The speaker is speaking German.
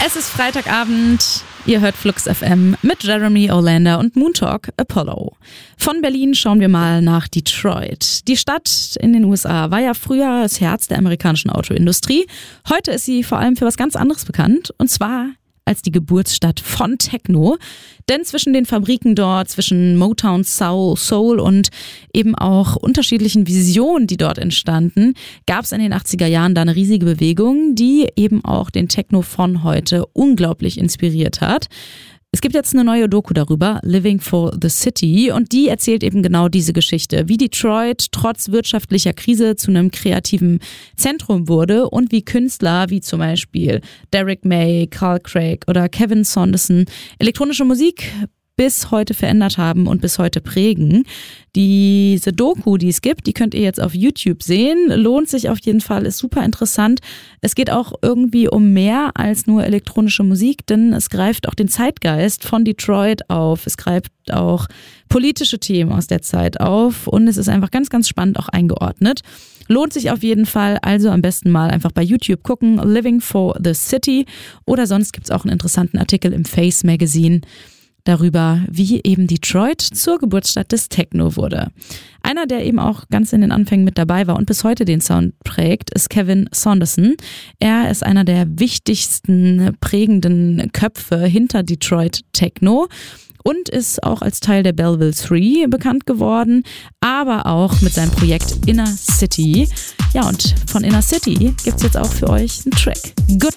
Es ist Freitagabend, ihr hört Flux FM mit Jeremy Olander und Moontalk Apollo. Von Berlin schauen wir mal nach Detroit. Die Stadt in den USA war ja früher das Herz der amerikanischen Autoindustrie. Heute ist sie vor allem für was ganz anderes bekannt, und zwar als die Geburtsstadt von Techno. Denn zwischen den Fabriken dort, zwischen Motown, Soul und eben auch unterschiedlichen Visionen, die dort entstanden, gab es in den 80er Jahren da eine riesige Bewegung, die eben auch den Techno von heute unglaublich inspiriert hat. Es gibt jetzt eine neue Doku darüber, Living for the City, und die erzählt eben genau diese Geschichte, wie Detroit trotz wirtschaftlicher Krise zu einem kreativen Zentrum wurde und wie Künstler wie zum Beispiel Derek May, Carl Craig oder Kevin Saunderson elektronische Musik bis heute verändert haben und bis heute prägen. Diese Doku, die es gibt, die könnt ihr jetzt auf YouTube sehen. Lohnt sich auf jeden Fall, ist super interessant. Es geht auch irgendwie um mehr als nur elektronische Musik, denn es greift auch den Zeitgeist von Detroit auf. Es greift auch politische Themen aus der Zeit auf und es ist einfach ganz, ganz spannend auch eingeordnet. Lohnt sich auf jeden Fall, also am besten mal einfach bei YouTube gucken, Living for the City, oder sonst gibt es auch einen interessanten Artikel im Face Magazine darüber, wie eben Detroit zur Geburtsstadt des Techno wurde. Einer, der eben auch ganz in den Anfängen mit dabei war und bis heute den Sound prägt, ist Kevin Saunderson. Er ist einer der wichtigsten prägenden Köpfe hinter Detroit Techno und ist auch als Teil der Belleville 3 bekannt geworden, aber auch mit seinem Projekt Inner City. Ja, und von Inner City gibt's jetzt auch für euch einen Track. Good